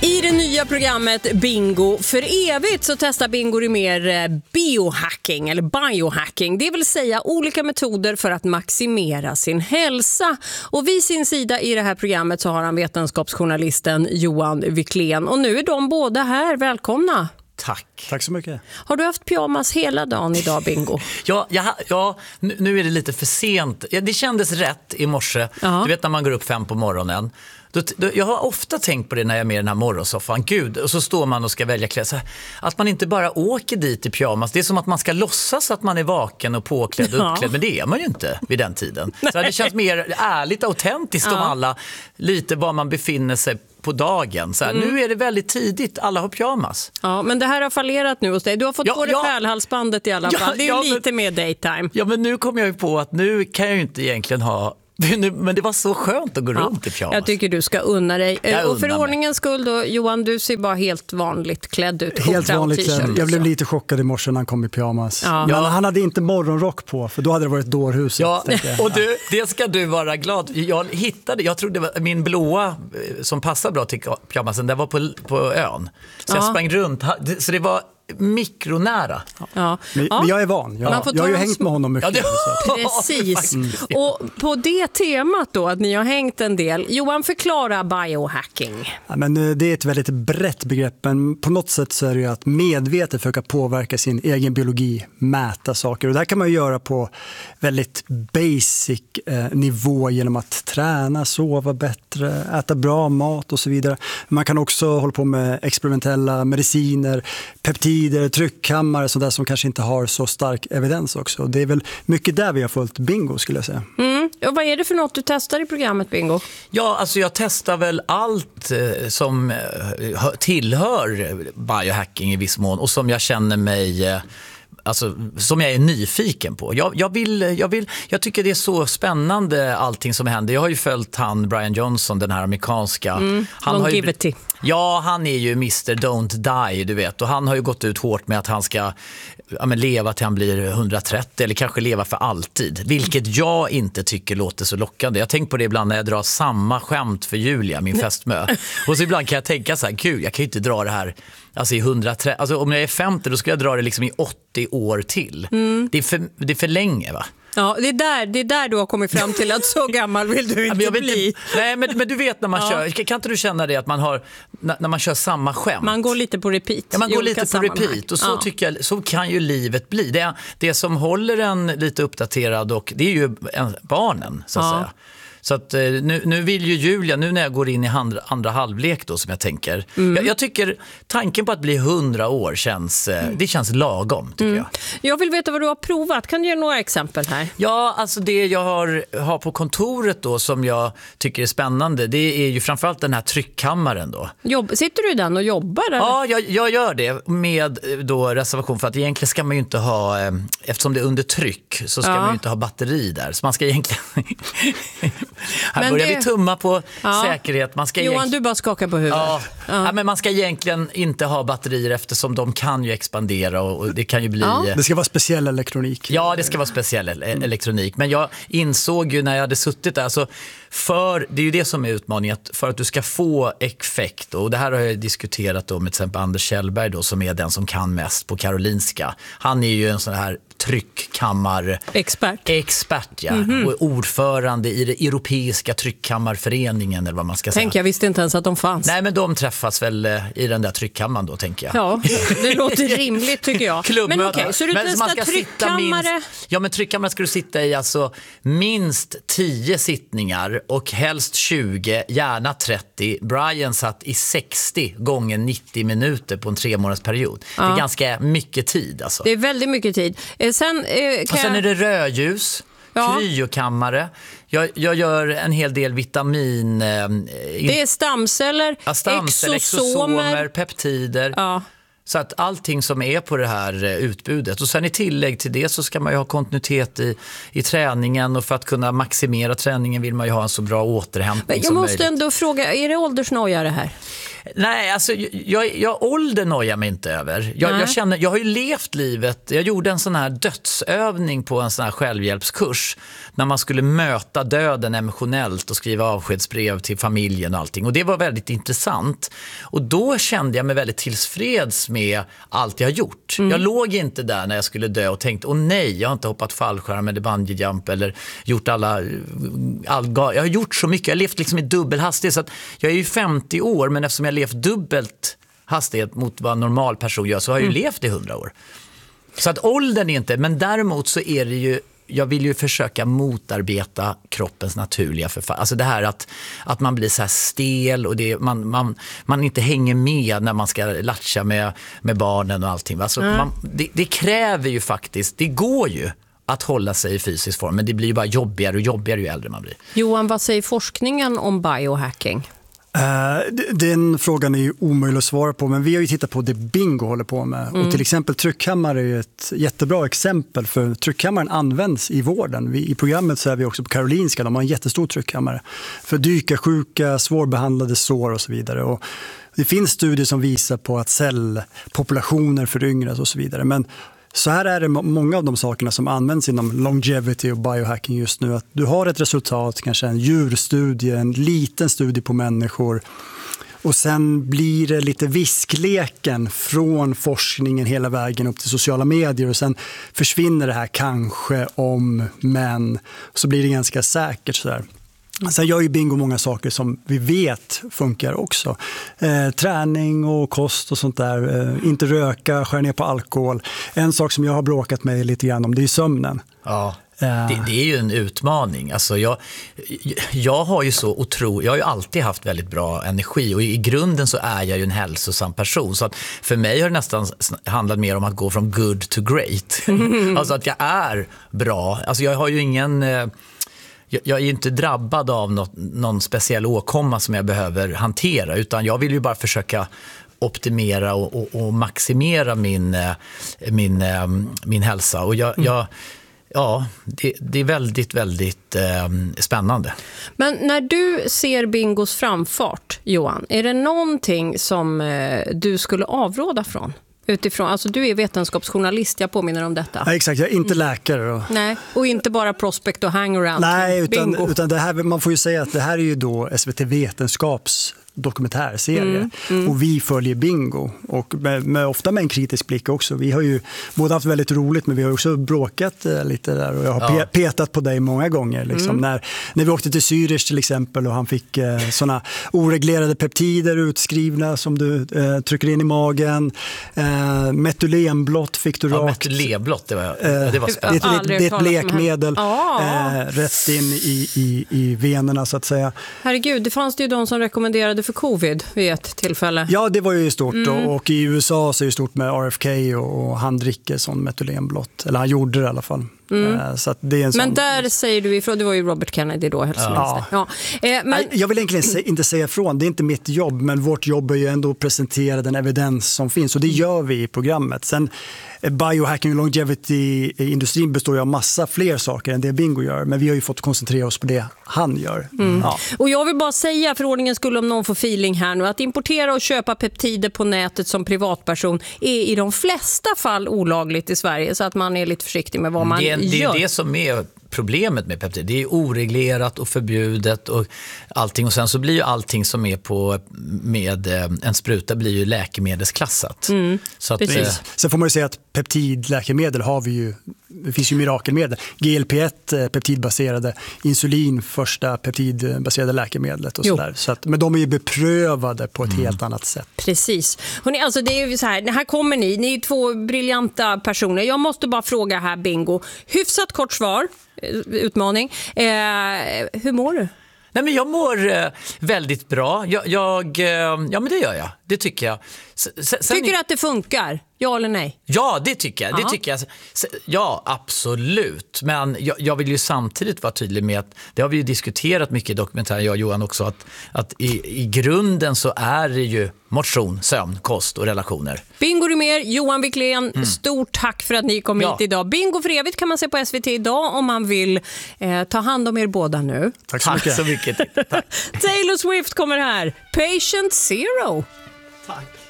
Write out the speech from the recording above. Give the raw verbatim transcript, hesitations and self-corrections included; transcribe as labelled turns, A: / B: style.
A: I det nya programmet Bingo för evigt så testar Bingo i mer biohacking eller biohacking. Det vill säga olika metoder för att maximera sin hälsa. Och vid sin sida i det här programmet så har han vetenskapsjournalisten Johan Wiklén. Och nu är de båda här. Välkomna!
B: Tack.
C: Tack så mycket.
A: Har du haft pyjamas hela dagen idag, Bingo?
B: ja, ja, ja, nu är det lite för sent. Ja, det kändes rätt i morse.
A: Ja.
B: Du vet när man går upp fem på morgonen. Då, då, jag har ofta tänkt på det när jag är med i den här morgonsoffan. Gud, och så står man och ska välja kläder. Att man inte bara åker dit i pyjamas. Det är som att man ska låtsas att man är vaken och påklädd och
A: Ja.
B: uppklädd. Men det är man ju inte vid den tiden. Så det känns mer ärligt och autentiskt
A: Ja.
B: om alla. Lite var man befinner sig på dagen. Så här, mm. Nu är det väldigt tidigt. Alla har pyjamas.
A: Ja, men det här har fallerat nu hos dig. Du har fått
B: Ja,
A: på dig
B: ja.
A: pärlhalsbandet i alla
B: Ja,
A: fall. Det är ju
B: ja,
A: lite
B: men-
A: mer daytime.
B: Ja, men nu kommer jag ju på att nu kan jag ju inte egentligen ha... Men det var så skönt att gå runt i pyjamas.
A: Jag tycker du ska unna dig.
B: Jag
A: Och för
B: unnar mig.
A: ordningens skull då, Johan, du ser bara helt vanligt klädd ut.
C: Helt
A: Skjorta och
C: vanligt.
A: t-shirt
C: Jag blev
A: och så.
C: lite chockad i morse när han kom i pyjamas.
A: Ja.
C: Men
B: Ja.
C: han hade inte morgonrock på, för då hade det varit dårhuset.
B: Ja,
C: tänkte jag.
B: och du, det ska du vara glad. Jag hittade, jag trodde det var min blåa eh, som passar bra till pyjamasen, den var på, på ön. Så jag
A: Ja.
B: sprang runt, så det var mikronära.
A: Ja.
C: Men,
A: Ja.
C: men jag är van. Jag,
A: Man får
C: jag har ju
A: ta
C: hängt
A: en
C: med honom mycket.
B: Ja, det-
C: så.
A: Precis.
B: Mm.
A: Och på det temat då, att ni har hängt en del. Johan, förklara biohacking.
C: Ja, men eh, det är ett väldigt brett begrepp, men på något sätt så är det ju att medvetet försöka påverka sin egen biologi, mäta saker. Och det här kan man ju göra på väldigt basic eh, nivå genom att träna, sova bättre, äta bra mat och så vidare. Man kan också hålla på med experimentella mediciner, peptider, tryckkammare, sånt där som kanske inte har så stark evidens också. Det är väl mycket där vi har följt Bingo, skulle jag säga.
A: Mm. Och vad är det för något du testar i programmet, Bingo?
B: Ja, alltså jag testar väl allt eh, som eh, hör- tillhör biohacking i viss mån och som jag känner mig... Eh, Alltså, som jag är nyfiken på. Jag, jag, vill, jag, vill, jag tycker det är så spännande allting som händer. Jag har ju följt han, Brian Johnson, den här amerikanska.
A: Mm,
B: han har ju,
A: longevity.
B: ja, han är ju mister Don't Die, du vet. Och han har ju gått ut hårt med att han ska ja, men leva till han blir hundratrettio eller kanske leva för alltid. Vilket jag inte tycker låter så lockande. Jag tänker på det ibland när jag drar samma skämt för Julia, min fästmö. Och så ibland kan jag tänka så här, gud, jag kan ju inte dra det här alltså i hundratrettio. Alltså om jag är femtio då ska jag dra det liksom i åttio år till. Mm. Det är för, det är för länge, va?
A: Ja, det är, där, det är där du har kommit fram till att så gammal vill du
B: Ja,
A: inte
B: men jag vet
A: bli.
B: inte- Nej, men, men du vet när man
A: Ja.
B: kör, kan inte du känna det att man har, när, när man kör samma skämt?
A: Man går lite på repeat.
B: Ja, man
A: i
B: går
A: olika
B: lite på
A: sammanhang.
B: repeat och så,
A: Ja.
B: tycker jag, så kan ju livet bli. Det, det som håller en lite uppdaterad och det är ju en, barnen så att
A: Ja.
B: säga. Så att, eh, nu, nu vill ju Julia, nu när jag går in i andra, andra halvlek då som jag tänker.
A: Mm.
B: Jag, jag tycker tanken på att bli hundra år känns, eh, det känns lagom tycker
A: Mm.
B: jag.
A: Jag vill veta vad du har provat. Kan du ge några exempel här?
B: Ja, alltså det jag har, har på kontoret då som jag tycker är spännande, det är ju framförallt den här tryckkammaren då.
A: Jobb, sitter du i den och jobbar? Eller?
B: Ja, jag, jag gör det med då reservation för att egentligen ska man ju inte ha, eh, eftersom det är under tryck så ska
A: Ja.
B: man ju inte ha batteri där. Så man ska egentligen... Här
A: Men
B: börjar
A: det-
B: vi tumma på
A: Ja.
B: säkerhet. Man ska
A: Johan,
B: egentligen...
A: du bara skakar på huvudet.
B: Ja. Ja. men man ska egentligen inte ha batterier eftersom de kan ju expandera och, och det kan ju bli...
A: Ja.
B: eh,
C: Det ska vara speciell elektronik.
B: Ja, det ska vara speciell ele- elektronik. Men jag insåg ju när jag hade suttit där, alltså för, det är ju det som är utmaningen, att för att du ska få effekt, och det här har jag diskuterat då med till exempel Anders Kjellberg då, som är den som kan mest på Karolinska. Han är ju en sån här tryckkammar...
A: Expert.
B: Expert, ja.
A: Mhm.
B: Och ordförande i det europeiska tryckkammarföreningen eller vad man ska säga.
A: Tänk, jag visste inte ens att de fanns.
B: Nej, men de träffas väl eh, i den där tryckkammaren då, tänker jag.
A: Ja, det låter rimligt tycker jag.
B: Klubbmöte.
A: Men okej, så du
B: Men man
A: testar
B: ska sitta
A: tryckkammare?
B: minst, ja, men tryckkammare ska du sitta i alltså minst tio sittningar och helst tjugo, gärna trettio. Brian satt i sextio gånger nittio minuter på en tre månaders period. Det är
A: Ja.
B: ganska mycket tid alltså.
A: Det är väldigt mycket tid. Eh, Sen, eh, kan
B: Och sen
A: jag...
B: är det rödljus,
A: Ja.
B: kryokammare. Jag, jag gör en hel del vitamin... Eh, in-
A: Det är stamceller,
B: ja, stamceller,
A: exosomer.
B: exosomer, peptider.
A: Ja.
B: Så att allting som är på det här eh, utbudet. Och sen i tillägg till det så ska man ju ha kontinuitet i, i träningen. Och för att kunna maximera träningen vill man ju ha en så bra återhämtning
A: Jag
B: som
A: måste
B: möjligt.
A: ändå fråga, är det åldersnoja det här?
B: Nej, alltså jag, jag ålder nojar mig inte över. Jag, jag, känner, jag har ju levt livet. Jag gjorde en sån här dödsövning på en sån här självhjälpskurs när man skulle möta döden emotionellt och skriva avskedsbrev till familjen och allting. Och det var väldigt intressant. Och då kände jag mig väldigt tillfreds med allt jag har gjort. Mm. Jag låg inte där när jag skulle dö och tänkte, åh nej, jag har inte hoppat fallskärm eller bungee jump eller gjort alla... All, jag har gjort så mycket. Jag har levt liksom i dubbelhastighet. Så att jag är ju femtio år, men eftersom jag har levt dubbelt hastighet mot vad en normal person gör så har jag ju mm. levt i hundra år. Så att åldern är inte, men däremot så är det ju, jag vill ju försöka motarbeta kroppens naturliga förfall. Alltså det här att, att man blir så här stel och det, man, man, man inte hänger med när man ska latcha med, med barnen och allting. Alltså mm. man, det, det kräver ju faktiskt, det går ju att hålla sig i fysisk form, men det blir ju bara jobbigare och jobbigare ju äldre man blir.
A: Johan, vad säger forskningen om biohacking?
C: Uh, den frågan är ju omöjlig att svara på, men vi har ju tittat på det Bingo håller på med. Mm. Och till exempel tryckhammare är ju ett jättebra exempel, för tryckhammaren används i vården. Vi, i programmet så är vi också på Karolinska, de har en jättestor tryckhammare för dykarsjuka, svårbehandlade sår och så vidare. Och det finns studier som visar på att cellpopulationer föryngras och så vidare, men så här är det många av de sakerna som används inom longevity och biohacking just nu. Att du har ett resultat, kanske en djurstudie, en liten studie på människor. Och sen blir det lite viskleken från forskningen hela vägen upp till sociala medier. Och sen försvinner det här kanske om, men så blir det ganska säkert sådär. Sen gör ju Bingo många saker som vi vet funkar också. Eh, träning och kost och sånt där. Eh, inte röka, skära ner på alkohol. En sak som jag har bråkat med lite grann om, det är sömnen.
B: Ja, det, det är ju en utmaning. Alltså jag, jag har ju så otro, jag har ju alltid haft väldigt bra energi och i grunden så är jag ju en hälsosam person. Så att för mig har det nästan handlat mer om att gå från good to great. Mm. Alltså att jag är bra. Alltså jag har ju ingen... Jag är ju inte drabbad av något, någon speciell åkomma som jag behöver hantera, utan jag vill ju bara försöka optimera och, och, och maximera min, min, min hälsa. Och jag, mm. jag, ja, det, det är väldigt, väldigt eh, spännande.
A: Men när du ser Bingos framfart, Johan, är det någonting som eh, du skulle avråda från? Utifrån, alltså du är vetenskapsjournalist, jag påminner om detta.
C: Ja, exakt, jag är inte läkare. Och...
A: Nej, och inte bara prospect och hangaround.
C: Nej, utan, utan det här, man får ju säga att det här är ju då S V T Vetenskaps dokumentärserie mm, mm. och vi följer Bingo och med, med, ofta med en kritisk blick också. Vi har ju både haft väldigt roligt, men vi har också bråkat eh, lite där och jag har ja. pe- petat på dig många gånger liksom. mm. när, när vi åkte till Zürich till exempel och han fick eh, såna oreglerade peptider utskrivna som du eh, trycker in i magen. eh, metylenblått fick du
B: ja,
C: rakt.
B: Metylenblått, det var, eh, det var spännande.
C: Det, det, det, det är ett blekmedel eh, rätt in i, i, i venerna så att säga.
A: Herregud, det fanns det ju de som rekommenderade för covid vid ett tillfälle.
C: Ja, det var ju stort mm. och, och i U S A så är det stort med R F K och, och han dricker sån metylenblått. Eller han gjorde det i alla fall. Mm. Så att det är en sån...
A: Men där säger du ifrån, det var ju Robert Kennedy då.
C: Ja. Ja. Eh, men... Jag vill egentligen se, inte säga ifrån, det är inte mitt jobb, men vårt jobb är ju ändå att presentera den evidens som finns och det gör vi i programmet. Sen biohacking och longevity-industrin består ju av massa fler saker än det Bingo gör, men vi har ju fått koncentrera oss på det han gör.
A: Mm. Ja. Och jag vill bara säga, förordningen skulle om någon får feeling här nu, att importera och köpa peptider på nätet som privatperson är i de flesta fall olagligt i Sverige, så att man är lite försiktig med vad man
B: det,
A: gör.
B: Det är det som är problemet med peptider. Det är oreglerat och förbjudet och allting. Och sen så blir ju allting som är på med en spruta blir ju läkemedelsklassat. Mm, så att, eh...
C: Sen får man ju säga att peptidläkemedel har vi ju, det finns ju mirakelmedel. G L P ett peptidbaserade, insulin första peptidbaserade läkemedlet och sådär. Så att, men de är ju beprövade på ett mm. helt annat sätt.
A: Precis. Hörrni, alltså det är ju så här, här kommer ni, ni är två briljanta personer. Jag måste bara fråga här, Bingo. Hyfsat kort svar. Utmaning. Eh, hur mår du?
B: Nej, men jag mår eh, väldigt bra. Jag, jag, eh, ja, men det gör jag. Det tycker jag. S- sen
A: tycker du att det funkar? Ja eller nej?
B: Ja, det tycker jag. Det
A: Ja.
B: tycker jag. Ja, absolut. Men jag, jag vill ju samtidigt vara tydlig med att det har vi ju diskuterat mycket i dokumentären, jag och Johan också, att, att i, i grunden så är det ju motion, sömn, kost och relationer.
A: Bingo Rimér, Johan Wiklén,
B: Mm.
A: stort tack för att ni kom
B: Ja.
A: hit idag. Bingo för evigt kan man se på S V T idag om man vill eh, ta hand om er båda nu.
C: Tack så
B: Tack
C: mycket.
B: så mycket. Tack.
A: Taylor Swift kommer här. Patient Zero.
B: Tack.